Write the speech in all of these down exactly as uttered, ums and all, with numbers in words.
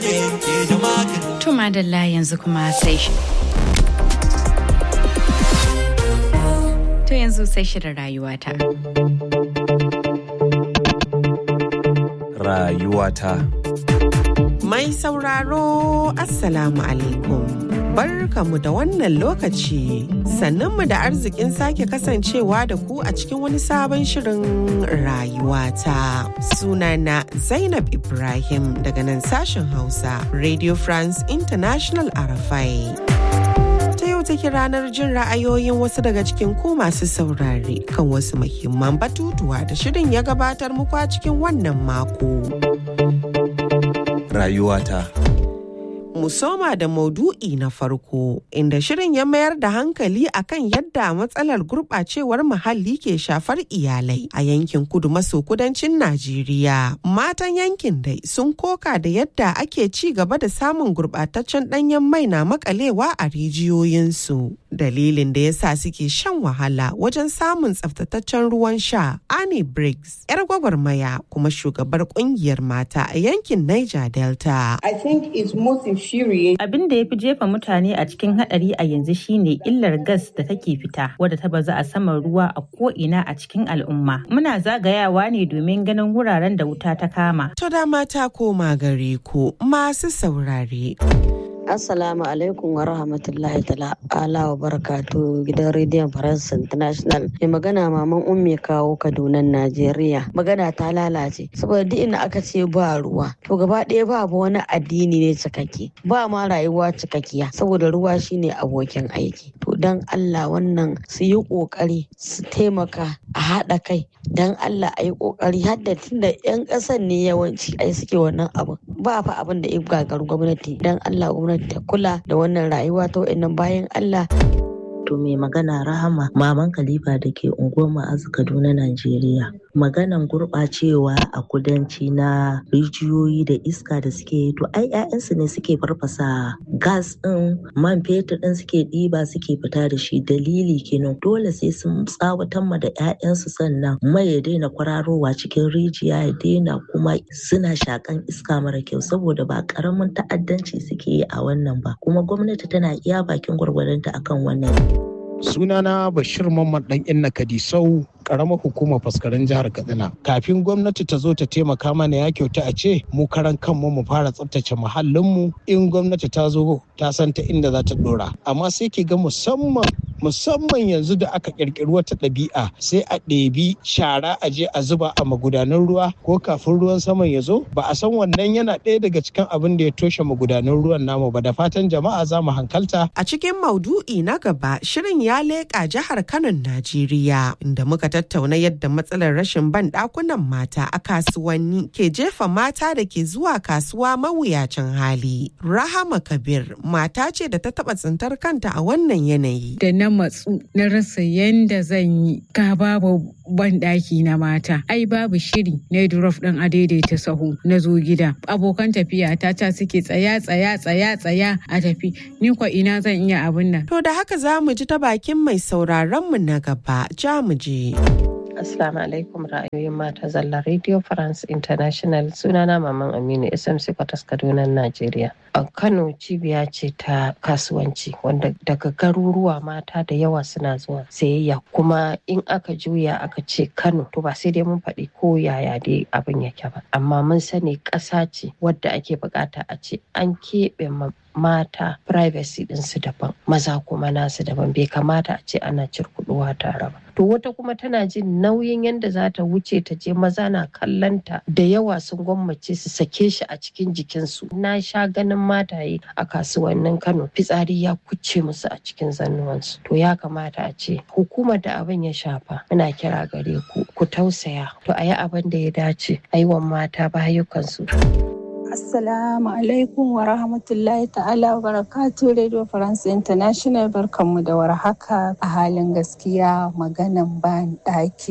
ne ke da magani. Tuma Dalla yanzu kuma sai shi. To yanzu sai shirin rayuwata. Rayuwata. Mai sauraro Assalamu alaikum. Barkamu da wannan lokaci. Sannanmu da arzikin sake kasancewa da ku a cikin wani sabon shirin rayuwata. Sunana Zainab Ibrahim daga nan sashen Hausa, Radio France International Arafai. Ta yau take ranar jin ra'ayoyin wasu daga cikin ku masu saurare kan wasu muhimman batutuwa da shirin ya gabatar muku a cikin wannan mako. Rayuwata. Mu soma da maudu'i na farko, inda shirin ya mayar da hankali akan yadda matsalar gurɓacewar muhalli ke shafar iyalai a yankin kudu maso kudancin Najeriya. Matan yankin dai sun koka da yadda ake ci gaba da samun gurɓataccen ɗanyen mai na makalewa a rijiyoyinsu. Dalilin da yasa suke shan wahala wajen samun tsaftataccen ruwan sha. Annie Briggs, 'yar gwagwarmaya kuma shugabar ƙungiyar mata a yankin Niger Delta. I think it's most Abin da ya fi jefa mutane a cikin haɗari a yanzu shine illar gas da take fita wadda ta bazu a saman ruwa a ko'ina a cikin al'umma. Muna zagayawa ne domin ganin wuraren da wuta ta kama. To da mata koma gare ku masu saurare. Assalamu alaikum wa rahmatullahi ta'ala wa barakatu gidan rediyon Faransa International. Mai magana maman Ummi kawo Kaduna Najeriya. Magana ta lalace saboda duk inda aka ce ba ruwa to gaba ɗaya babu wani addini ne cikakke. Ba ma rayuwa cikakkiya saboda ruwa shine abokin aiki. To dan Allah wannan su yi kokari su taimaka a haɗa kai. Dan Allah a yi kokari hadda tunda 'yan ƙasan ne yawanci ai suke wannan abu. Ba fa abin da ya gagaru gwamnati. Dan Allah gwamnati ta kula da wannan rayuwa ta wa'annan bayan Allah. To mai magana Rahama Maman Khalifa da ke unguwar Ma'azu Kaduna Najeriya. Maganan gurɓacewa a kudanci na rijiyoyi da iska da suke yi to ai 'ya'yansu ne suke farfasa gas ɗin man fetur ɗin suke ɗiba suke fita da shi dalili kenan dole sai sun tsawatan ma da 'ya'yansu sannan mai ya daina kwararowa cikin rijiya ya daina kuma suna shakan iska mara kyau saboda ba ƙaramin ta'addanci suke yi a wannan ba kuma gwamnati tana iya bakin gwargwadonta akan wannan. Sunana Bashir Mamman ɗan Inna Kadisau, ƙaramar hukumar faskaren jihar Katsina. Kafin gwamnati ta zo ta taimaka mana ya kyauta a ce mu karan kanmu mu fara tsaftace muhallinmu in gwamnati ta zo ta san ta inda za ta ɗora. Amma sai ki ga musamman musamman yanzu da aka ƙirƙiri wata ɗabi'a sai a ɗebi shara a je a zuba a magudanan ruwa ko kafin ruwan saman ya zo ba a san wannan yana ɗaya daga cikin abin da ya toshe magudanan ruwan namu ba da fatan jama'a za mu hankalta. A cikin maudu'i na gaba shirin ya leƙa jihar Kano Najeriya inda muka tattauna yadda matsalar rashin ban ɗakunan mata a kasuwanni ke jefa mata da ke zuwa kasuwa mawuyacin hali. Rahama Kabir mata ce da ta taɓa tsintar kanta a wannan yanayi. Da na matsu na rasa yanda zan yi ga babu banɗaki na mata ai babu shiri na drop ɗin a daidaita sahu na zo gida abokan tafiya ta ta suke tsaya tsaya tsaya tsaya a tafi ni ko ina zan iya abin nan. To da haka za mu ji ta bakin mai sauraron mu na gaba ja mu je. Assalamu alaikum ra'ayoyin mata zalla Radio France International sunana Maman Aminu S M C Kwatas Kaduna Najeriya. A Kano cibiya ce ta kasuwanci wanda daga garuruwa mata da yawa suna zuwa sayayya kuma in aka juya aka ce Kano to ba sai dai mun faɗi ko yaya dai abin yake ba amma mun sani ƙasa ce wadda ake bukata a ce an keɓe mata privacy ɗinsu daban maza kuma nasu daban bai kamata a ce ana cirkuɗuwa tare ba. To wata kuma tana jin nauyin yadda za ta wuce ta je maza na kallanta da yawa sun gwammace su sake shi a cikin jikinsu. Na sha ganin mataye a kasuwannin Kano fitsari ya kuce musu a cikin zannuwansu. To ya kamata a ce hukumar da abin ya shafa muna kira gare ku ku tausaya to a yi abin da ya dace a yi wa mata bayukansu. Assalamu alaikum wa rahmatullahi ta'ala wa barakatuh Radio France International barkanmu da warhaka a halin gaskiya maganan ban ɗaki.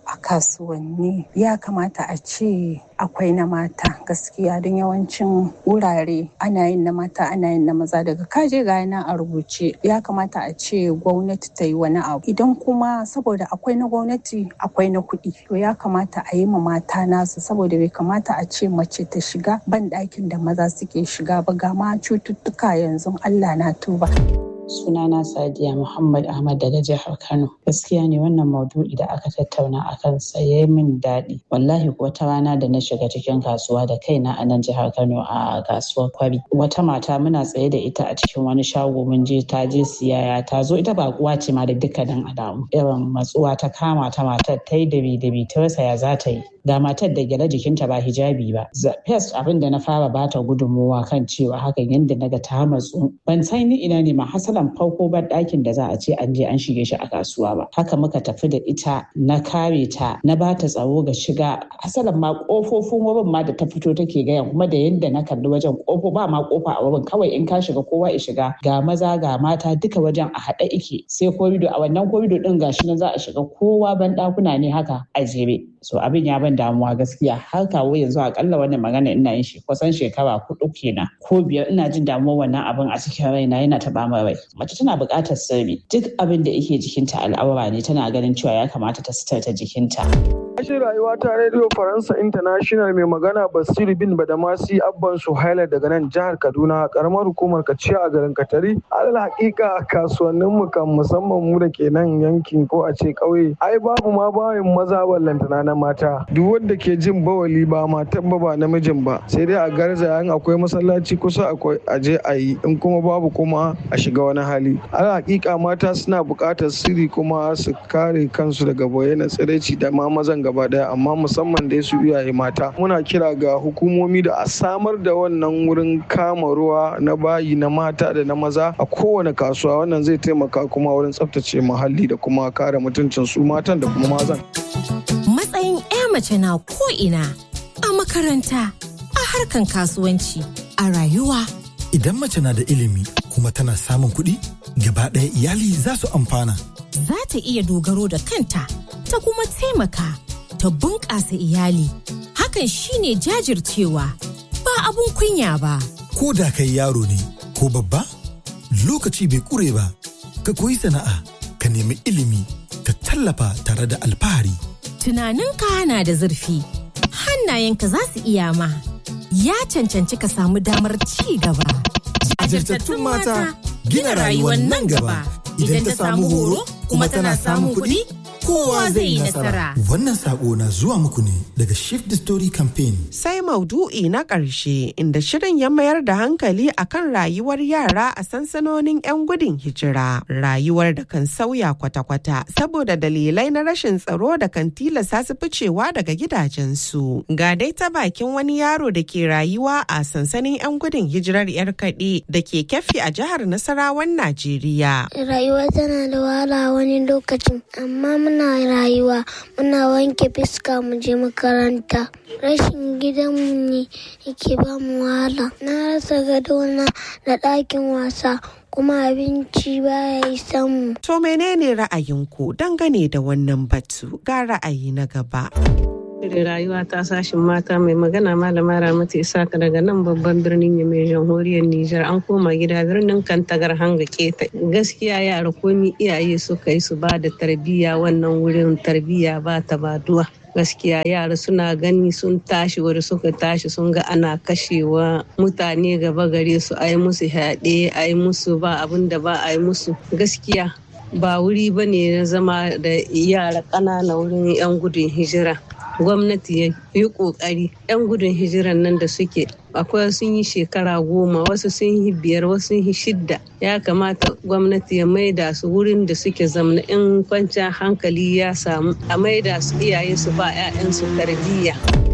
a kasuwanni ya kamata a ce akwai na mata gaskiya, don yawancin wurare ana yin na mata ana yin na maza. Daga kaje ga yana a rubuce, ya kamata a ce gwamnati ta yi wani abu. Idan kuma saboda akwai na gwamnati akwai na kuɗi, to ya kamata a yi ma mata nasu, saboda bai kamata a ce mace ta shiga ban ɗakin da maza suke shiga ba. Ga ma cututtuka yanzu, Allah na tuba. Sunana Sadiya Muhammad Ahmad daga jihar Kano. Gaskiya ne wannan maudu'i da aka tattauna a kan saye min daɗi. Wallahi wata rana da na shiga cikin kasuwa da kaina a nan jihar Kano a kasuwar Kwari. Wata mata muna tsaye da ita a cikin wani shago, mun je ta je siyaya, ta zo ita baƙuwa ce ma da dukkanin alamu. Irin matsuwa ta kama ta matar, ta yi dabi dabi ta rasa ya za ta yi. Ga matar da gyale jikinta ba hijabi ba. First abin da na fara bata gudunmuwa kan cewa hakan yadda naga ta matsu. Ban san ni ina ne ma hasalan farko ban ɗakin da za a ce an je an shige shi a kasuwa ba. Haka muka tafi da ita, na kare ta, na bata tsaro ga shiga. Hasalan ma kofofin wurin ma da ta fito take gaya, kuma da yadda na kalli wajen kofo ba ma kofa a wurin, kawai in ka shiga kowa ya shiga. Ga maza ga mata duka wajen a haɗe ike. Sai korido, a wannan korido din gashi nan za a shiga, kowa ban ɗakuna ne haka a jere. So abin ya ban damuwa gaskiya, har kawo yanzu akalla wannan magana ina yin shi kusan shekara hudu kenan ko biyar. Ina jin damuwar wannan abin a cikin raina, yana taɓa min rai. Mace tana buƙatar sirri, duk abin da yake jikinta al'aura ne, tana ganin cewa ya kamata ta sitarta jikinta. Ashin rayuwa ta Radio Faransa International, mai magana Basiru bin Badamasi Abban Suhaila daga nan jihar Kaduna, karamar hukumar Kaciya a garin Katari. Alal haƙiƙa kasuwannin mu kan, musamman mu da ke nan yankin ko a ce ƙauye, ai babu ma bayin maza ballantana na mata. Duk wanda ke jin bawali ba matan ba ba namijin ba, sai dai a garza, in akwai masallaci kusa akwai aje a yi, in kuma babu kuma a shiga wani hali. Alal haƙiƙa mata suna buƙatar sirri kuma su kare kansu daga bayyana tsiraici da ma mazan gaba daya, amma musamman dai su iyaye mata. Muna kira ga hukumomi da a samar da wannan wurin kama ruwa na bayi na mata da na maza a kowane kasuwa. Wannan zai taimaka kuma wurin tsaftace muhalli da kuma kare mutuncin su matan da kuma mazan. Matsayin 'ya mace na ko'ina, a makaranta, a harkan kasuwanci, a rayuwa. Idan mace na da ilimi kuma tana samun kuɗi, gaba ɗaya iyali za su amfana. Za ta iya dogaro da kanta, ta kuma taimaka, ta bunƙasa iyali. Hakan shine jajircewa, ba abun kunya ba. Ko da kai yaro ne ko babba, lokaci bai ƙure ba. Ka koyi sana'a, ka nemi ilimi, ka tallafa tare da alfahari. Tunaninka na da zurfi, hannayenka za su iya ma. Ya cancanci ka samu damar ci gaba. Jajirtattun mata, gina rayuwar nan gaba. Idan ta samu horo kuma tana samun kuɗi, kowa zai yi nasara. Wannan sako na zuwa muku ne daga Shift the Story Campaign. Sai maudu'i na ƙarshe, inda shirin ya mayar da hankali akan rayuwar yara a sansanonin 'yan gudun hijira. Rayuwar da kan sauya kwata-kwata saboda dalilai na rashin tsaro da kan tilasta su ficewa daga gidajensu. Ga dai ta bakin wani yaro da ke rayuwa a sansanin 'yan gudun hijirar 'yar kaɗe da ke Keffi a jihar Nasarawan Najeriya. Rayuwa tana da wahala wani lokacin, amma muna rayuwa, muna wanke fiska mu je makaranta. Rashin gidanmu ne yake ba mu wahala. Na rasa gadona da ɗakin wasa, kuma abinci baya isan mu. To menene ra'ayinku dangane da wannan batu? Ga ra'ayi na gaba. Shirin rayuwa ta sashin mata, mai magana malama Ramatu Isaka daga nan babban birnin Yamai, jamhuriyar Nijar. An koma gida birnin Kantagar hanga keta. Gaskiya yara komi iyaye suka yi su ba da tarbiyya, wannan wurin tarbiyya ba ta baduwa. Gaskiya yara suna gani sun tashi wuri suka tashi sun ga ana kashewa mutane gaba gare su, a yi musu yaɗe, a yi musu ba abin da ba a yi musu. Gaskiya ba wuri ba ne na zama da yara ƙanana wurin 'yan gudun hijira. Gwamnati ya yi ƙoƙari, 'yan gudun hijiran nan da suke akwai sun yi shekara goma, wasu sun yi biyar, wasu sun yi shidda. Ya kamata gwamnati ya maida su wurin da suke zamna, in kwanciyar hankali ya samu a maida su, iyaye su ba 'ya'yansu tarbiyya.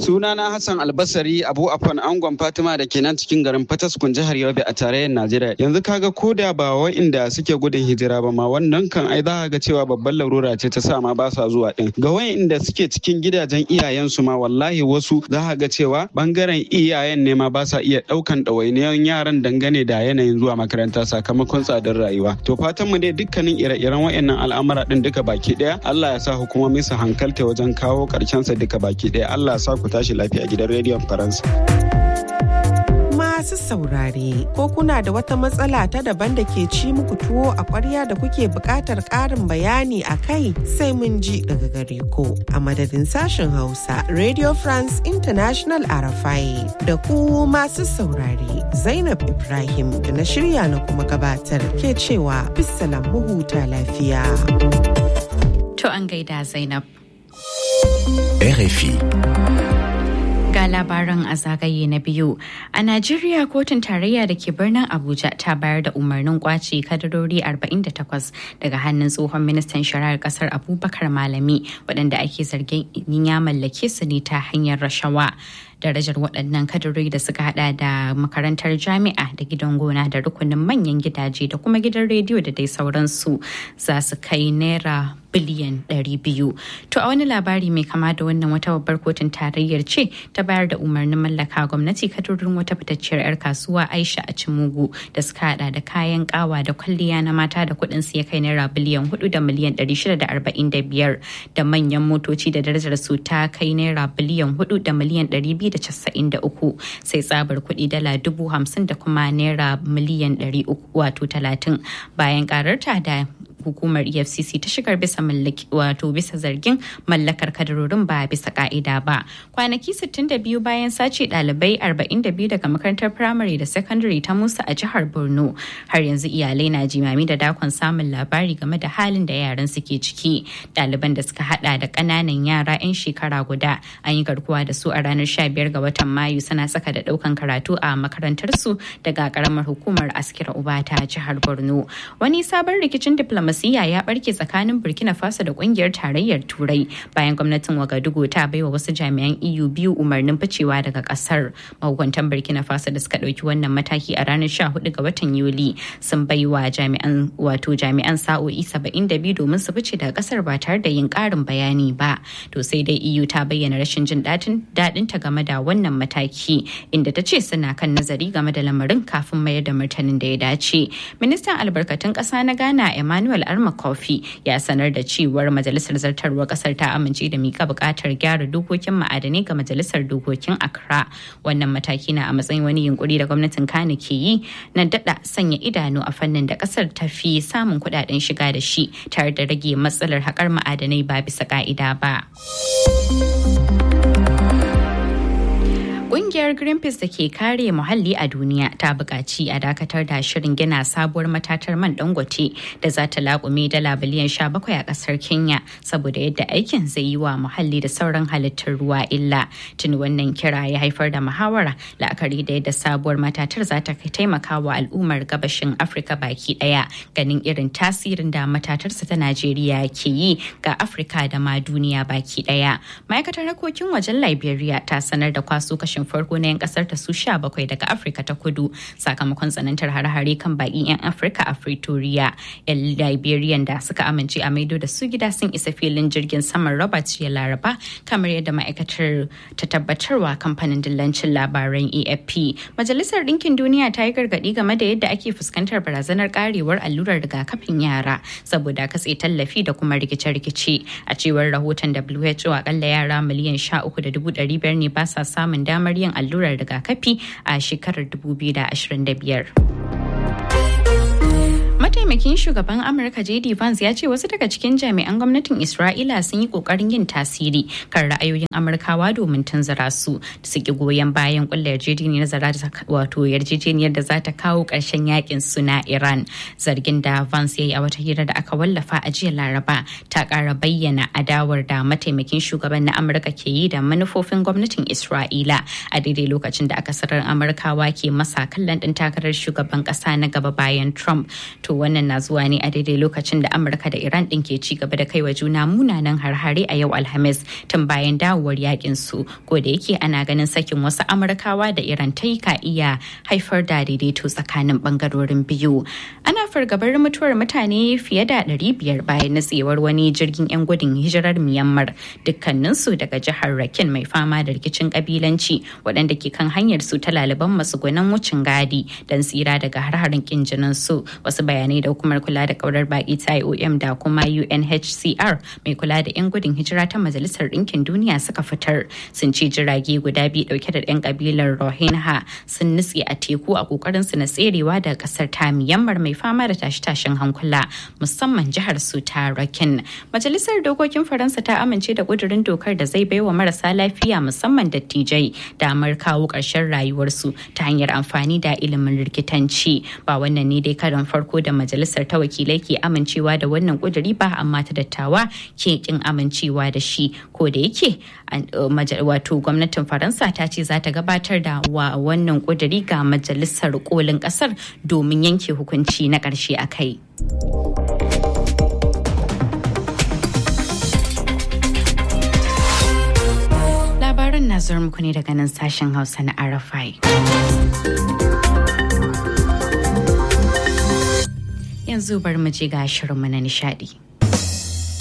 Sunana Hassan Albasari Abu Afan Angon Fatima da ke nan cikin garin Fataskun jihar Yobe a tarayyar Najeriya. Yanzu kaga ko da ba wa'inda suke gudun hijira ba ma wannan kan ai za ga cewa babban larura ce ta sa ma ba sa zuwa din. Ga wa'inda suke cikin gidajen iyayensu ma wallahi wasu za ga cewa bangaren iyayen ne ma ba sa iya daukan ɗawainiyar yaran dangane da yanayin zuwa makaranta sakamakon tsadar rayuwa. To fatan mu dai dukkanin ire-iren wa'annan al'amura din duka baki daya Allah ya sa hukumomi su hankalta wajen kawo karshen sa duka baki daya. Allah ya sa ku tashi lafiya gidan rediyon Faransa. Masu saurare, ko kuna da wata matsala ta daban da ke ci muku tuwo a ƙwarya da kuke buƙatar ƙarin bayani a kai sai mun ji daga gare ku. A madadin sashen Hausa, Radio France International Arafai da ku masu saurare, Zainab Ibrahim da na shirya na kuma gabatar ke cewa bisalam mu huta lafiya. To an gaida Zainab. R F I. Ga labaran a zagaye na biyu. A Najeriya, kotun tarayya da ke birnin Abuja ta bayar da umarnin kwace kadarori arba'in da takwas daga hannun tsohon ministan shari'ar kasar Abubakar Malami waɗanda ake zargin ya mallake su ne ta hanyar rashawa. Darajar waɗannan kadarori da suka hada da makarantar jami'a da gidan gona da rukunin manyan gidaje da kuma gidan rediyo da dai sauransu za su kai naira biliyan ɗari biyu. To a wani labari mai kama da wannan, wata babbar kotun tarayyar ce ta bayar da umarnin mallaka gwamnati kadarorin wata fitacciyar 'yar kasuwa Aisha Achimugu da suka hada da kayan kawa da kwalliya na mata da kuɗin su ya kai naira biliyan hudu da miliyan ɗari shida da arba'in da biyar da manyan motoci da darajar su ta kai naira biliyan hudu da miliyan ɗari biyu da casa'in da uku sai tsabar kuɗi dala dubu hamsin da kuma naira miliyan ɗari uku wato talatin bayan kararta da hukumar E F C C ta shigar bisa mallaki wato bisa zargin mallakar kadarorin ba bisa ka'ida ba. Kwanaki sittin da biyu bayan sace ɗalibai arba'in da biyu daga makarantar firamare da sakandare ta Musa a jihar Borno, har yanzu iyalai na jimami da dakon samun labari game da halin da yaran suke ciki. Ɗaliban da suka hada da ƙananan yara 'yan shekara guda an yi garkuwa da su a ranar sha biyar ga watan Mayu suna saka da ɗaukan karatu a makarantarsu daga ƙaramar hukumar Askira Uba ta jihar Borno. Wani sabon rikicin diplomasi Siya ya barke tsakanin Burkina Faso da kungiyar tarayyar Turai bayan gwamnatin Wagadugu ta baiwa wasu jami'an E U biyu umarnin ficewa daga kasar. Mahukuntan Burkina Faso da suka dauki wannan mataki a ranar sha hudu ga watan Yuli sun baiwa jami'an wato jami'an sa'o'i saba'in da biyu domin su fice daga kasar ba tare da yin karin bayani ba. To sai dai E U ta bayyana rashin jin daɗin ta game da wannan mataki, inda ta ce suna kan nazari game da lamarin kafin mayar da martanin da ya dace. Ministan albarkatun ƙasa na Ghana Emmanuel Arma Kofi ya sanar da cewar majalisar zartarwar kasar ta amince da mika bukatar gyara dokokin ma'adanai ga majalisar dokokin Accra. Wannan mataki na a matsayin wani yunkuri da gwamnatin Kano ke yi na dada sanya idanu a fannin da kasar ta fi samun kudaden shiga da shi tare da rage matsalar haƙar ma'adanai ba bisa ka'ida ba. Ƙungiyar Greenpeace da ke kare muhalli a duniya ta buƙaci a dakatar da shirin gina sabuwar matatar man Dangote da za ta laƙume dala biliyan sha bakwai a ƙasar Kenya saboda yadda aikin zai yi wa muhalli da sauran halittar ruwa illa. Tuni wannan kira ya haifar da muhawara la'akari da yadda sabuwar matatar za ta taimaka wa al'ummar gabashin Afirka baki ɗaya, ganin irin tasirin da matatarsa ta Najeriya ke yi ga Afirka da ma duniya baki ɗaya. Ma'aikatar harkokin wajen Liberia ta sanar da kwaso kashin farko na 'yan kasar ta su sha bakwai daga Afirka ta kudu sakamakon tsanantar hare-hare kan baƙin 'yan Afirka a Pretoria. 'Yan Liberian da suka amince a maido da su gida sun isa filin jirgin saman Robert ya Laraba, kamar yadda ma'aikatar ta tabbatarwa kamfanin dillancin labaran A F P. Majalisar Ɗinkin Duniya ta yi gargaɗi game da yadda ake fuskantar barazanar karewar allurar rigakafin yara saboda katse tallafi da kuma rikice-rikice. A cewar rahoton W H O, akalla yara miliyan sha uku da dubu ɗari biyar ne ba sa samun damar yin allurar rigakafi a shekarar dubu biyu da ashirin da biyar. Mataimakin shugaban Amurka J D Vance ya ce wasu daga cikin jami'an gwamnatin Isra'ila sun yi kokarin yin tasiri kan ra'ayoyin Amurkawa domin tunzura su da su ki goyon bayan kullar yarjejeniyar wato yarjejeniyar da za ta kawo ƙarshen yakin su na Iran. Zargin da Vance ya yi a wata hira da aka wallafa a jiya Laraba ta ƙara bayyana adawar da mataimakin shugaban na Amurka ke yi da manufofin gwamnatin Isra'ila a daidai lokacin da akasarar Amurkawa ke masa kallon ɗin takarar shugaban ƙasa na gaba bayan Trump. To wannan wannan na zuwa ne a daidai lokacin da Amurka da Iran ɗin ke ci gaba da kaiwa juna munanan harhare a yau Alhamis tun bayan dawowar yakin su, ko da yake ana ganin sakin wasu Amurkawa da Iran ta yi ka iya haifar da daidaito tsakanin bangarorin biyu. Ana fargabar mutuwar mutane fiye da ɗari biyar bayan nutsewar wani jirgin 'yan gudun hijirar Myanmar, dukkaninsu daga jihar Rakhine mai fama da rikicin kabilanci, waɗanda ke kan hanyar su ta laliban matsugunan wucin gadi don tsira daga har-harin kin jinin su. Wasu bayanai da hukumar kula da kaurar baki ta I O M da kuma U N H C R mai kula da 'yan gudun hijira ta Majalisar Ɗinkin Duniya suka fitar sun ce jirage guda biyu dauke da 'yan kabilar Rohingya sun nutse a teku a kokarin su na tserewa daga kasar ta Myanmar mai fama da tashe-tashen hankula, musamman jihar su ta Rakhine. Majalisar Dokokin Faransa ta amince da kudurin dokar da zai baiwa marasa lafiya musamman dattijai damar kawo ƙarshen rayuwarsu ta hanyar amfani da ilimin likitanci. Ba wannan ne dai karon farko da majalisar ta wakilai ke amincewa da wannan kuduri ba, amma ta dattawa ke kin amincewa da shi, ko da yake wato gwamnatin Faransa ta ce za ta gabatar da wa wannan kuduri ga majalisar kolin kasar domin yanke hukunci na ƙarshe a kai. Labaran na zuwa muku ne daga nan sashen Hausa na R F I. Yanzu bari mu je ga shirinmu na nishadi.